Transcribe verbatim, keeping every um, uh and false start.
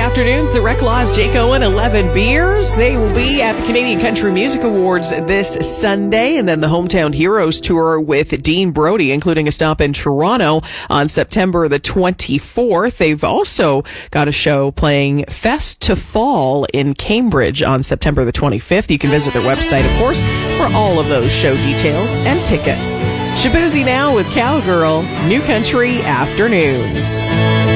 Afternoons, the Reclaws, Jake Owen, eleven Beers. They will be at the Canadian Country Music Awards this Sunday, and then the Hometown Heroes Tour with Dean Brody, including a stop in Toronto on September the twenty-fourth. They've also got a show playing Fest to Fall in Cambridge on September the twenty-fifth. You can visit their website, of course, for all of those show details and tickets. Shaboozey now with Cowgirl, New Country Afternoons.